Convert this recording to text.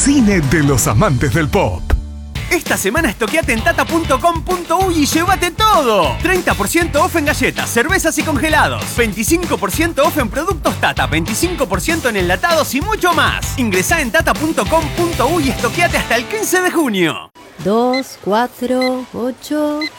cine de los amantes del pop. Esta semana estoqueate en tata.com.uy y llévate todo. 30% off en galletas, cervezas y congelados. 25% off en productos Tata. 25% en enlatados y mucho más. Ingresá en tata.com.uy y estoqueate hasta el 15 de junio. 2, 4, 8...